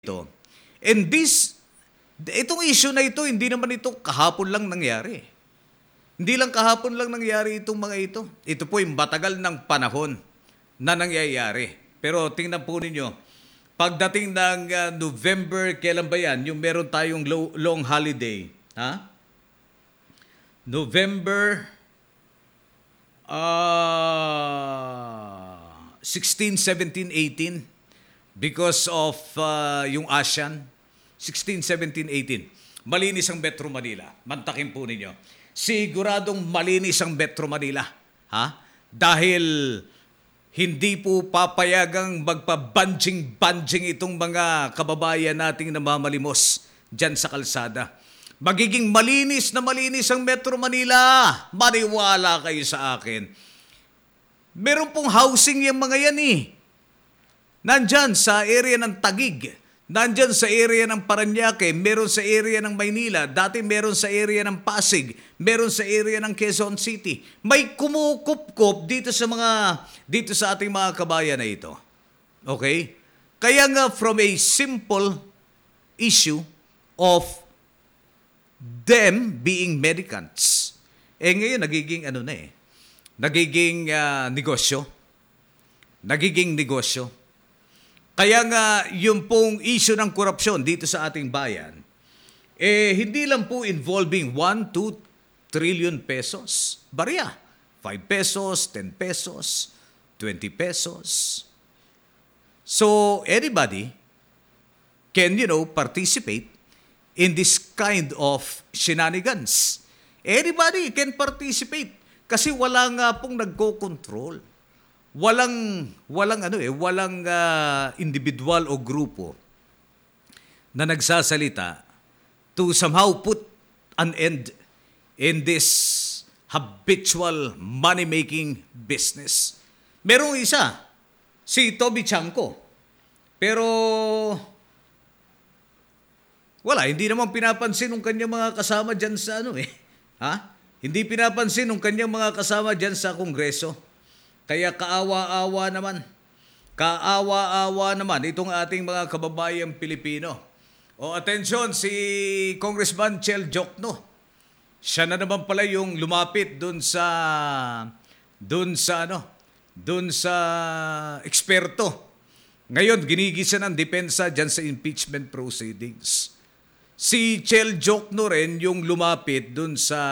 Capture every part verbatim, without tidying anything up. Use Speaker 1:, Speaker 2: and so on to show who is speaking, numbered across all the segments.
Speaker 1: ito. And this, itong issue na ito, hindi naman ito kahapon lang nangyari. Hindi lang kahapon lang nangyari itong mga ito. Ito po yung matagal ng panahon na nangyayari. Pero tingnan po ninyo, pagdating ng uh, November, kailan ba yan? Yung meron tayong low, long holiday. Ha? November uh, sixteen, seventeen, eighteen. Because of uh, yung ASEAN, sixteen, seventeen, eighteen. Malinis ang Metro Manila. Mantakin po ninyo. Siguradong malinis ang Metro Manila. Ha? Dahil hindi po papayagang magpa-banjing-banjing itong mga kababayan nating namamalimos dyan sa kalsada. Magiging malinis na malinis ang Metro Manila. Maniwala kayo sa akin. Meron pong housing yung mga yan eh. Nandyan sa area ng Taguig, nandyan sa area ng Parañaque, meron sa area ng Maynila, dati meron sa area ng Pasig, meron sa area ng Quezon City. May kumukup-kup dito sa mga dito sa ating mga kabayan na ito. Okay? Kaya nga from a simple issue of them being mendicants, eh ngayon nagiging ano na eh, nagiging uh, negosyo. Nagiging negosyo. Kaya nga, yung pong issue ng korupsyon dito sa ating bayan, eh, hindi lang po involving one, two trillion pesos. Barya. five pesos, ten pesos, twenty pesos. So, anybody can, you know, participate in this kind of shenanigans. Anybody can participate kasi wala nga pong nagko-control. Walang walang ano eh, walang uh, individual o grupo na nagsasalita to somehow put an end in this habitual money-making business. Merong isa, si Toby Chanco. Pero wala, hindi naman pinapansin ng kanyang mga kasama dyan sa ano eh. Ha? Hindi pinapansin ng kanyang mga kasama dyan sa Kongreso. Kaya kaawa-awa naman, kaawa-awa naman itong ating mga kababayang Pilipino. O atensyon, si Congressman Chel Jokno, siya na naman pala yung lumapit dun sa, dun sa ano, dun sa eksperto. Ngayon, ginigisa ng depensa dyan sa impeachment proceedings. Si Chel Jokno rin yung lumapit dun sa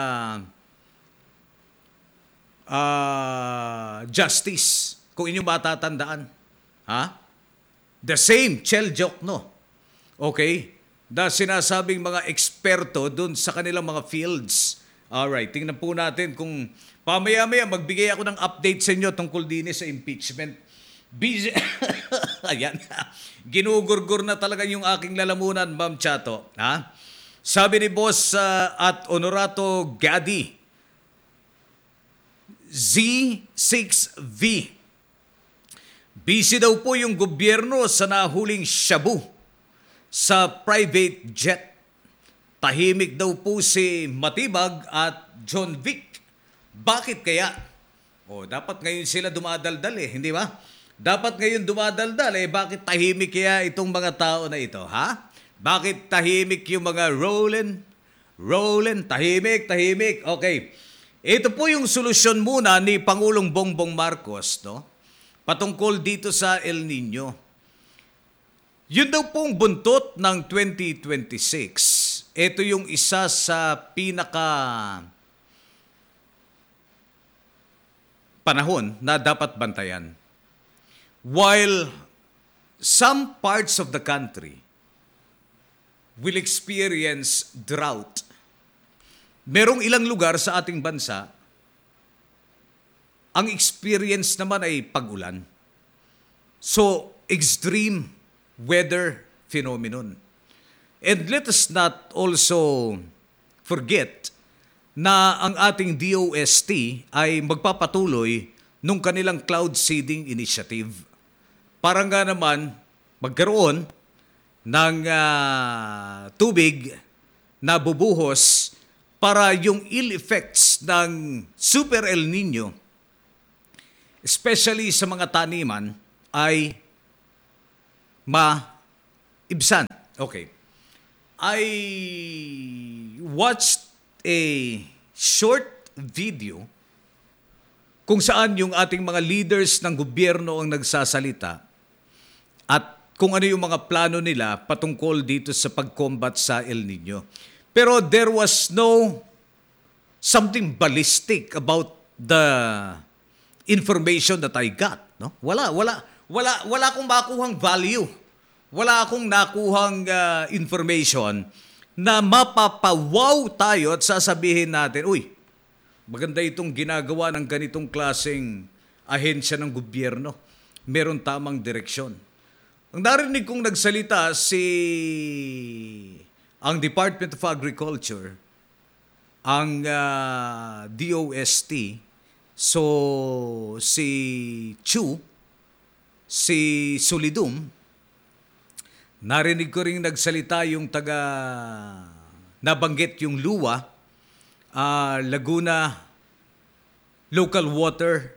Speaker 1: Uh, justice, kung inyong matatandaan. Ha? The same, Chel Jokno. Okay? Na sinasabing mga eksperto dun sa kanilang mga fields. Alright, tingnan po natin kung pamaya-maya magbigay ako ng update sa inyo tungkol din sa impeachment. Busy. Ayan. Ginugurgur na talaga yung aking lalamunan, Ma'am Chato. Ha? Sabi ni Boss uh, at Honorato Gadi, Z six V. Busy daw po yung gobyerno sa nahuling shabu sa private jet. Tahimik daw po si Matibag at John Vic. Bakit kaya? O, dapat ngayon sila dumadaldal eh, hindi ba? Dapat ngayon dumadaldal eh, bakit tahimik kaya itong mga tao na ito, ha? Bakit tahimik yung mga rolling, rolling, tahimik, tahimik? Okay. Ito po yung solusyon muna ni Pangulong Bongbong Marcos, no? Patungkol dito sa El Nino. Yun daw pong buntot ng twenty twenty-six. Ito yung isa sa pinaka panahon na dapat bantayan. While some parts of the country will experience drought, merong ilang lugar sa ating bansa, ang experience naman ay pag-ulan. So, extreme weather phenomenon. And let us not also forget na ang ating D O S T ay magpapatuloy nung kanilang cloud seeding initiative. Para nga naman magkaroon ng uh, tubig na bubuhos para yung ill effects ng Super El Nino, especially sa mga taniman, ay ma Ibsan. Okay. I watched a short video kung saan yung ating mga leaders ng gobyerno ang nagsasalita at kung ano yung mga plano nila patungkol dito sa pag-combat sa El Nino. Pero there was no something ballistic about the information that I got, no? Wala, wala, wala, wala akong makuhang value. Wala akong nakuhang uh, information na mapapawaw tayo at sasabihin natin, uy, maganda itong ginagawa ng ganitong klaseng ahensya ng gobyerno. Meron tamang direksyon. Ang narinig kong nagsalita si ang Department of Agriculture, ang uh, D O S T, so si Chu, si Solidum, narinig ko rin nagsalita yung taga, nabanggit yung Lua, uh, Laguna Local Water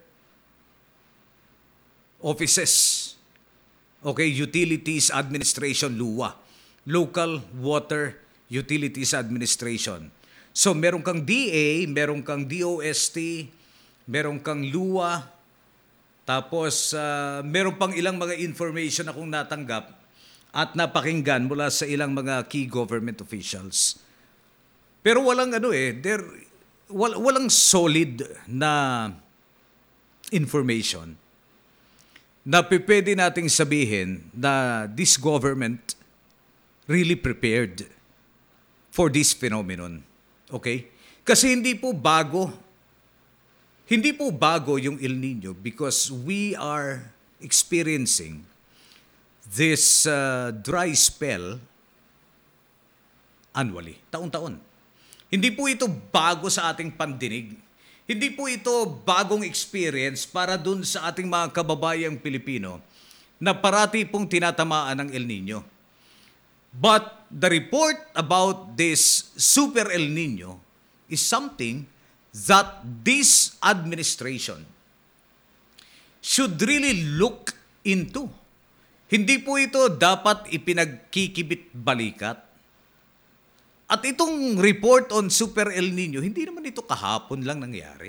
Speaker 1: Offices. Okay, Utilities Administration, Lua. Local Water Utilities Administration. So, meron kang D A, meron kang D O S T, meron kang Lua, tapos uh, meron pang ilang mga information akong natanggap at napakinggan mula sa ilang mga key government officials. Pero walang ano eh, there, wal, walang solid na information na pwede nating sabihin na this government really prepared for this phenomenon. Okay? Kasi hindi po bago, hindi po bago yung El Nino because we are experiencing this uh, dry spell annually, taon-taon. Hindi po ito bago sa ating pandinig. Hindi po ito bagong experience para dun sa ating mga kababayang Pilipino na parati pong tinatamaan ng El Nino. But the report about this Super El Nino is something that this administration should really look into. Hindi po ito dapat ipinagkikibit balikat. At itong report on Super El Nino, hindi naman ito kahapon lang nangyari.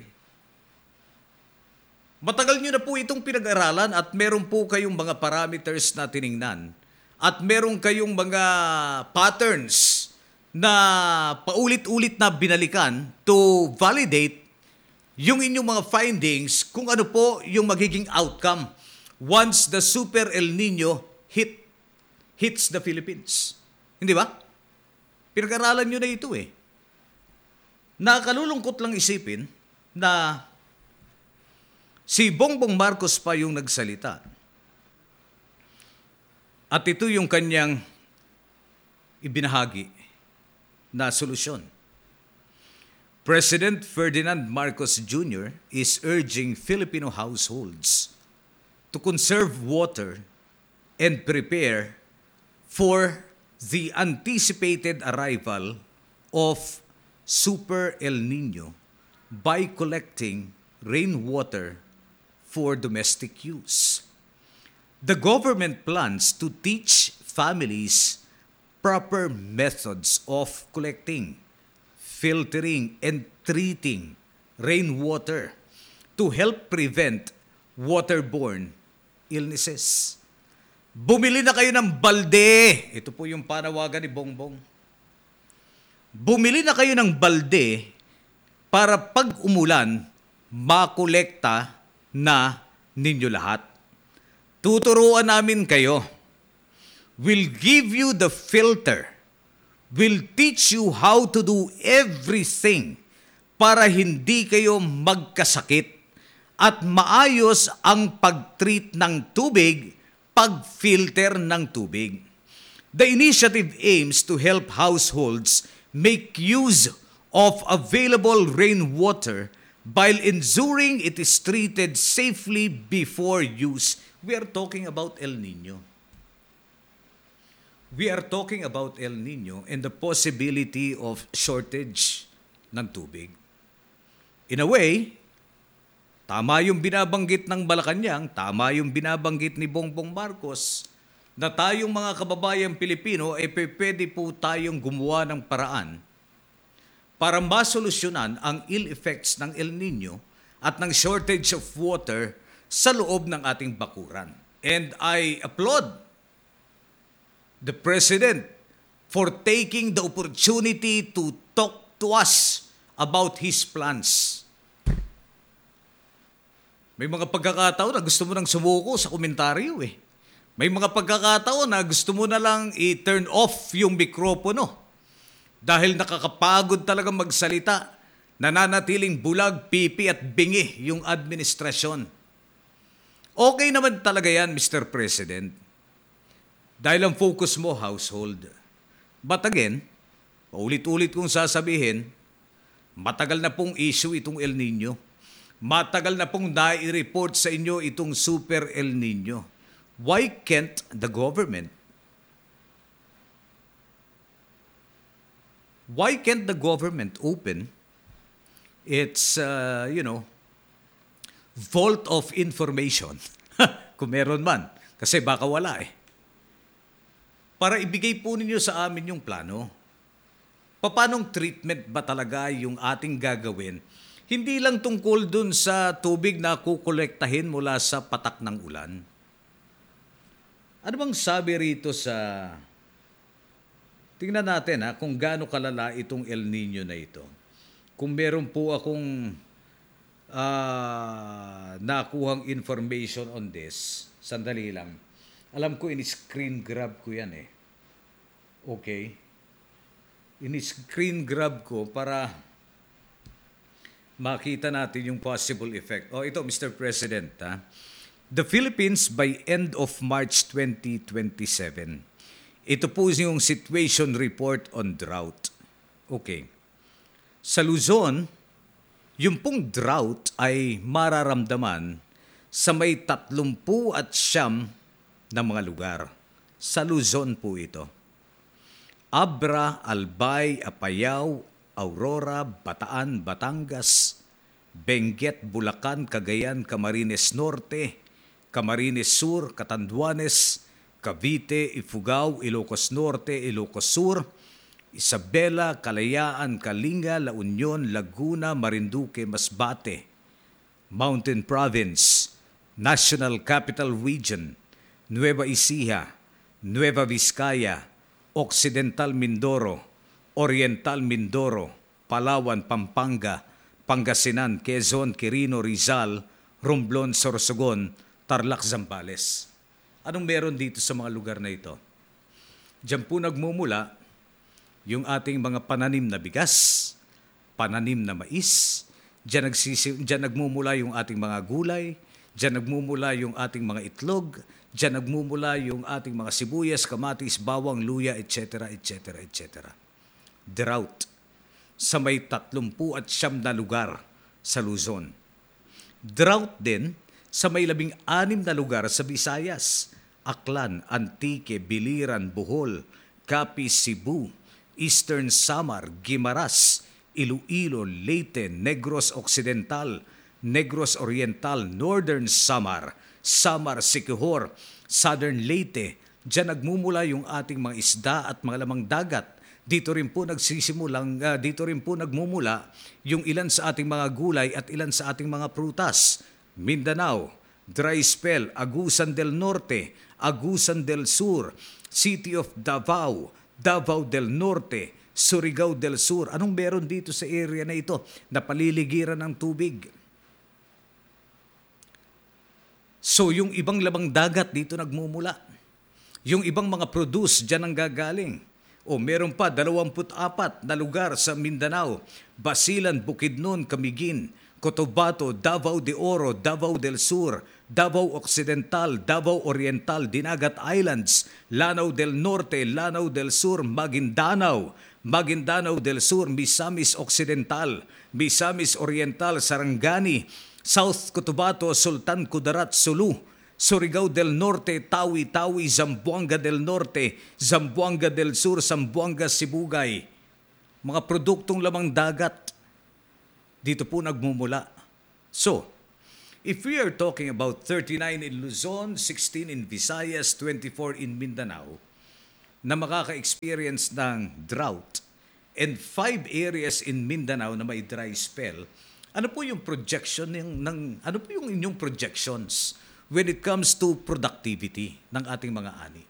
Speaker 1: Matagal nyo na po itong pinag-aralan at meron po kayong mga parameters na tiningnan. At meron kayong mga patterns na paulit-ulit na binalikan to validate yung inyong mga findings kung ano po yung magiging outcome once the Super El Nino hit hits the Philippines. Hindi ba? Pinag-aralan nyo na ito eh. Nakalulungkot lang isipin na si Bongbong Marcos pa yung nagsalita. At ito yung kanyang ibinahagi na solusyon. President Ferdinand Marcos Junior is urging Filipino households to conserve water and prepare for the anticipated arrival of Super El Nino by collecting rainwater for domestic use. The government plans to teach families proper methods of collecting, filtering, and treating rainwater to help prevent waterborne illnesses. Bumili na kayo ng balde. Ito po yung panawagan ni Bongbong. Bumili na kayo ng balde para pag umulan, makolekta na ninyo lahat. Tuturuan namin kayo. We'll give you the filter. We'll teach you how to do everything para hindi kayo magkasakit at maayos ang pag-treat ng tubig, pag-filter ng tubig. The initiative aims to help households make use of available rainwater while ensuring it is treated safely before use. We are talking about El Nino. We are talking about El Nino and the possibility of shortage ng tubig. In a way, tama yung binabanggit ng Malacanang, tama yung binabanggit ni Bongbong Marcos, na tayong mga kababayang Pilipino ay eh, pwede po tayong gumawa ng paraan para masolusyonan ang ill effects ng El Nino at ng shortage of water sa loob ng ating bakuran. And I applaud the President for taking the opportunity to talk to us about his plans. May mga pagkakataon na gusto mo nang sumuko sa komentaryo eh. May mga pagkakataon na gusto mo na lang i-turn off yung mikropono dahil nakakapagod talaga magsalita, nananatiling bulag, pipi at bingi yung administrasyon. Okay naman talaga yan, Mister President, dahil ang focus mo, household. But again, paulit-ulit kong sasabihin, matagal na pong issue itong El Nino. Matagal na pong nai-report sa inyo itong Super El Nino. Why can't the government Why can't the government open its, uh, you know, vault of information? Kung meron man. Kasi baka wala eh. Para ibigay po ninyo sa amin yung plano. Paanong treatment ba talaga yung ating gagawin? Hindi lang tungkol dun sa tubig na kukolektahin mula sa patak ng ulan. Ano bang sabi rito sa... Tingnan natin ha, kung gaano kalala itong El Nino na ito. Kung meron po akong uh, nakuhang information on this, sandali lang. Alam ko, in-screen grab ko yan eh. Okay. In-screen grab ko para makita natin yung possible effect. Oh, ito, Mister President, ha? The Philippines by end of March twenty twenty-seven. Ito po yung situation report on drought. Okay. Sa Luzon, yung pong drought ay mararamdaman sa may tatlumpu at siyam na mga lugar. Sa Luzon po ito. Abra, Albay, Apayao, Aurora, Bataan, Batangas, Benguet, Bulacan, Cagayan, Camarines Norte, Camarines Sur, Catanduanes, Cavite, Ifugao, Ilocos Norte, Ilocos Sur, Isabela, Kalayaan, Kalinga, La Union, Laguna, Marinduque, Masbate, Mountain Province, National Capital Region, Nueva Ecija, Nueva Vizcaya, Occidental Mindoro, Oriental Mindoro, Palawan, Pampanga, Pangasinan, Quezon, Quirino, Rizal, Romblon, Sorsogon, Tarlac, Zambales. Anong meron dito sa mga lugar na ito? Diyan po nagmumula yung ating mga pananim na bigas, pananim na mais, diyan, nagsisi, diyan nagmumula yung ating mga gulay, diyan nagmumula yung ating mga itlog, diyan nagmumula yung ating mga sibuyas, kamatis, bawang, luya, et cetera, et cetera, et cetera. Drought sa may tatlumpu at siyam na lugar sa Luzon. Drought din sa may labing anim na lugar sa Visayas, Aklan, Antique, Biliran, Bohol, Capiz, Cebu, Eastern Samar, Guimaras, Iloilo, Leyte, Negros Occidental, Negros Oriental, Northern Samar, Samar, Siquijor, Southern Leyte. Diyan nagmumula yung ating mga isda at mga lamang dagat. Dito rin po nagsisimulang, uh, dito rin po nagmumula yung ilan sa ating mga gulay at ilan sa ating mga prutas. Mindanao, dry spell, Agusan del Norte, Agusan del Sur, City of Davao, Davao del Norte, Surigao del Sur. Anong meron dito sa area na ito na paliligiran ng tubig? So yung ibang labang dagat dito nagmumula. Yung ibang mga produce dyan ang gagaling. O meron pa dalawampu't apat na lugar sa Mindanao, Basilan, Bukidnon, Camiguin, Cotabato, Davao de Oro, Davao del Sur, Davao Occidental, Davao Oriental, Dinagat Islands, Lanao del Norte, Lanao del Sur, Maguindanao, Maguindanao del Sur, Misamis Occidental, Misamis Oriental, Sarangani, South Cotabato, Sultan Kudarat, Sulu, Surigao del Norte, Tawi-Tawi, Zamboanga del Norte, Zamboanga del Sur, Zamboanga, Sibugay. Mga produktong lamang dagat, dito po nagmumula. So, if we are talking about thirty-nine in Luzon, sixteen in Visayas, twenty-four in Mindanao, na makaka-experience ng drought, and five areas in Mindanao na may dry spell, ano po yung projection ng, ng ano po yung inyong projections when it comes to productivity ng ating mga ani?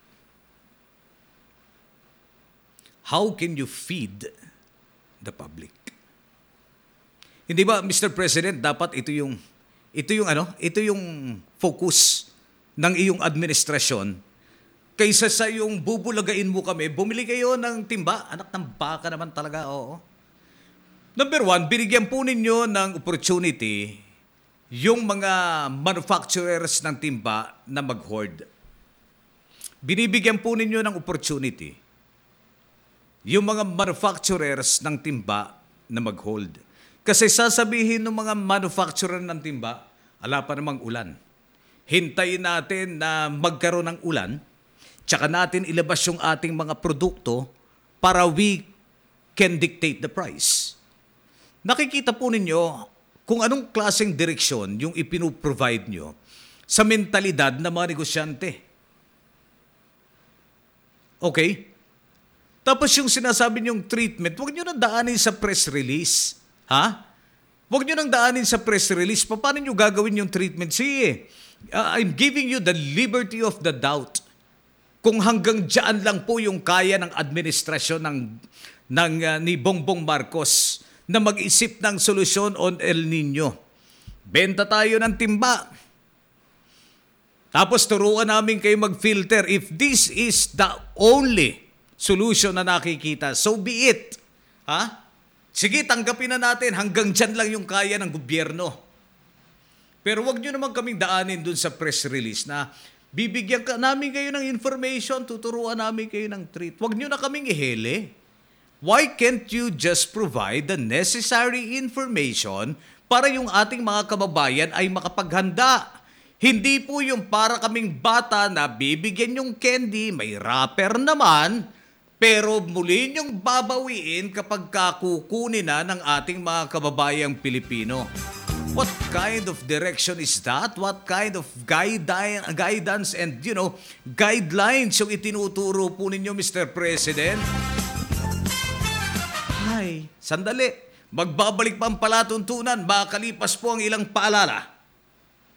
Speaker 1: How can you feed the public? Hindi ba, Mister President, dapat ito yung ito yung ano, ito yung focus ng iyong administrasyon kaysa sa yung bubulagain mo kami, bumili kayo ng timba, anak ng baka naman talaga, oo. Number one, binigyan po ninyo ng opportunity yung mga manufacturers ng timba na mag-hoard. Binibigyan po ninyo ng opportunity yung mga manufacturers ng timba na mag-hold. Kasi sasabihin ng mga manufacturer ng timba, ala pa namang ulan. Hintayin natin na magkaroon ng ulan, tsaka natin ilabas yung ating mga produkto para we can dictate the price. Nakikita po ninyo kung anong klaseng direksyon yung ipinoprovide nyo sa mentalidad ng mga negosyante. Okay? Tapos yung sinasabi niyong treatment, huwag nyo nang daanin sa press release. Ha? Huwag nyo nang daanin sa press release. Paano nyo gagawin yung treatment? Sige, uh, I'm giving you the liberty of the doubt. Kung hanggang dyan lang po yung kaya ng administrasyon ng, ng, uh, ni Bongbong Marcos na mag-isip ng solusyon on El Nino. Benta tayo ng timba. Tapos turuan namin kayo mag-filter. If this is the only solution na nakikita, so be it. Ha? Sige, tanggapin na natin. Hanggang dyan lang yung kaya ng gobyerno. Pero wag nyo naman kaming daanin dun sa press release na bibigyan ka namin kayo ng information, tuturuan namin kayo ng treat. Wag nyo na kaming ihele. Why can't you just provide the necessary information para yung ating mga kababayan ay makapaghanda? Hindi po yung para kaming bata na bibigyan yung candy, may wrapper naman, pero muli niyong babawiin kapag kakukunin na ng ating mga kababayang Pilipino. What kind of direction is that? What kind of guide- guidance and, you know, guidelines yung itinuturo po ninyo, Mister President? Ay, sandali. Magbabalik pa ang palatuntunan. Makalipas po ang ilang paalala.